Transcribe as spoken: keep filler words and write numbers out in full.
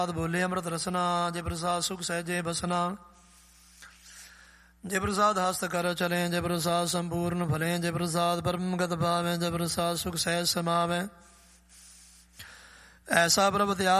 ਬੋਲੇ ਅੰਮ੍ਰਿਤ ਰਸਨਾ, ਜੇ ਪ੍ਰਸਾਦ ਸੁਖ ਸਹਿਜੇ ਬਸਨਾ। ਜੇ ਪ੍ਰਸਾਦ ਹਸਤ ਕਰ ਚਲੇ, ਜੇ ਪ੍ਰਸਾਦ ਸੰਪੂਰਨ ਫਲੇ, ਜੇ ਪ੍ਰਸਾਦ ਪਰਮਗਤ ਪਾਵੇ, ਜੇ ਪ੍ਰਸਾਦ ਸੁਖ ਸਹਿਜ ਸਮਾਵੇ। ਐਸਾ ਪ੍ਰਭ ਤਿਆਗ